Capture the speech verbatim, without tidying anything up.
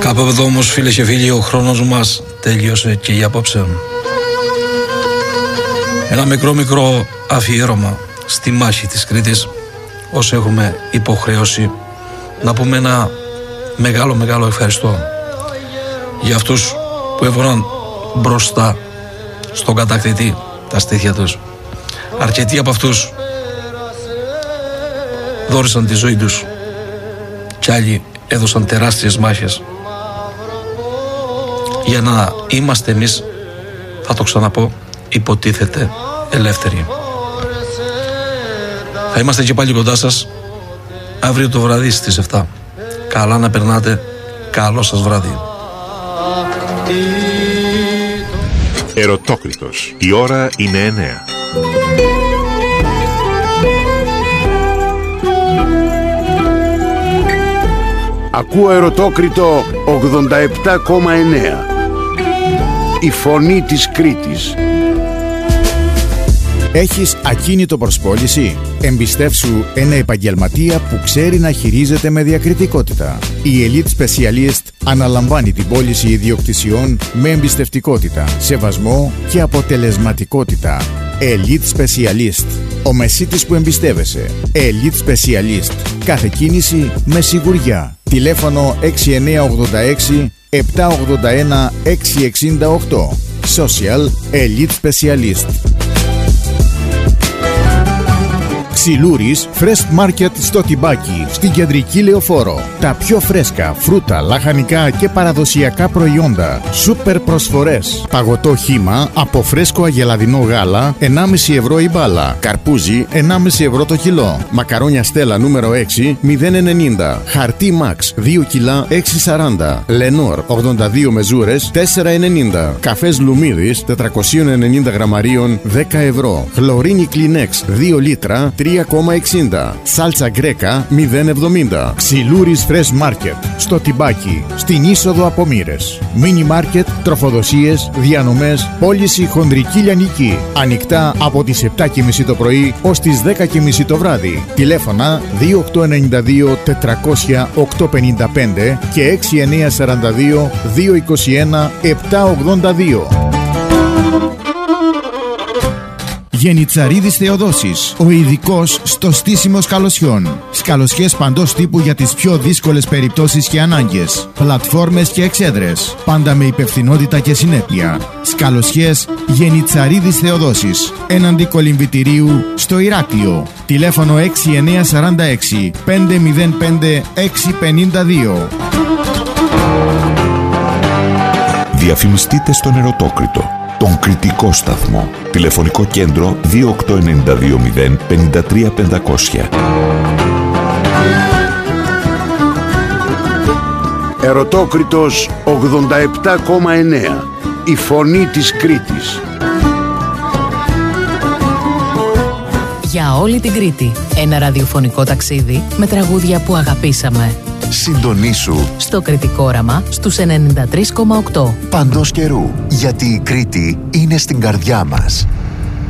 Κάπου εδώ όμως, φίλες και φίλοι, ο χρόνος μας τέλειωσε και για απόψε. Ένα μικρό μικρό αφιέρωμα στη μάχη της Κρήτης, όσο έχουμε υποχρέωση να πούμε ένα μεγάλο μεγάλο ευχαριστώ για αυτούς που έβγαλαν μπροστά στον κατακτητή τα στήθια τους. Αρκετοί από αυτούς δώρισαν τη ζωή τους κι άλλοι έδωσαν τεράστιες μάχες για να είμαστε εμείς, θα το ξαναπώ, υποτίθεται ελεύθεροι. Θα είμαστε και πάλι κοντά σας αύριο το βράδυ στις επτά. Καλά να περνάτε, καλό σας βράδυ. Ερωτόκριτος. Η ώρα είναι εννέα. Ακούω Ερωτόκριτο ογδόντα επτά κόμμα εννέα. Η φωνή της Κρήτης. Έχεις ακίνητο προς πώληση? Εμπιστεύσου ένα επαγγελματία που ξέρει να χειρίζεται με διακριτικότητα. Η Elite Specialist αναλαμβάνει την πώληση ιδιοκτησιών με εμπιστευτικότητα, σεβασμό και αποτελεσματικότητα. Elite Specialist. Ο μεσίτης που εμπιστεύεσαι. Elite Specialist. Κάθε κίνηση με σιγουριά. Τηλέφωνο έξι εννιά ογδόντα έξι επτά ογδόντα ένα έξι εξήντα οκτώ. Social Elite Specialist. Ξυλούρης Fresh Market στο Τιμπάκι, στην κεντρική Λεωφόρο. Τα πιο φρέσκα φρούτα, λαχανικά και παραδοσιακά προϊόντα. Σούπερ προσφορές. Παγωτό χύμα από φρέσκο αγελαδινό γάλα ενάμιση ευρώ η μπάλα. Καρπούζι ενάμιση ευρώ το κιλό. Μακαρόνια Στέλλα νούμερο έξι μηδέν ενενήντα. Χαρτί Max δύο κιλά έξι σαράντα. Λενόρ ογδόντα δύο μεζούρες τέσσερα ενενήντα. Καφές Λουμίδης τετρακόσια ενενήντα γραμμαρίων δέκα ευρώ. Χλωρίνη Kleenex δύο λίτρα τρία κόμμα εξήντα. Σάλτσα γκρέκα μηδέν εβδομήντα. Ξυλούρης Fresh Market στο Τιμπάκι, στην είσοδο από Μοίρες. Μίνι μάρκετ, τροφοδοσίες, διανομές, πώληση χονδρική λιανική. Ανοιχτά από τις επτά και μισή το πρωί ως τις δέκα και μισή το βράδυ. Τηλέφωνα δύο οκτώ εννιά δύο τετρακόσια οκτώ πενήντα πέντε και έξι εννιά σαράντα δύο δύο είκοσι ένα επτά ογδόντα δύο. Γενιτσαρίδης Θεοδόσης, ο ειδικός στο στήσιμο σκαλωσιών. Σκαλωσιές παντός τύπου για τις πιο δύσκολες περιπτώσεις και ανάγκες. Πλατφόρμες και εξέδρες. Πάντα με υπευθυνότητα και συνέπεια. Σκαλωσιές Γενιτσαρίδης Θεοδόσης. Έναντι κολυμβητηρίου στο Ηράκλειο. Τηλέφωνο έξι εννιά σαράντα έξι πέντε μηδέν πέντε έξι πενήντα δύο. Διαφημιστείτε στον Ερωτόκριτο, τον κριτικό σταθμό. Τηλεφωνικό κέντρο δύο οκτώ εννιά δύο μηδέν πέντε τρία πεντακόσια. Ερωτόκριτος ογδόντα επτά κόμμα εννέα. Η φωνή της Κρήτης. Για όλη την Κρήτη. Ένα ραδιοφωνικό ταξίδι με τραγούδια που αγαπήσαμε. Συντονίσου στο Κρητικό Όραμα στους ενενήντα τρία κόμμα οκτώ. Παντός καιρού, γιατί η Κρήτη είναι στην καρδιά μας.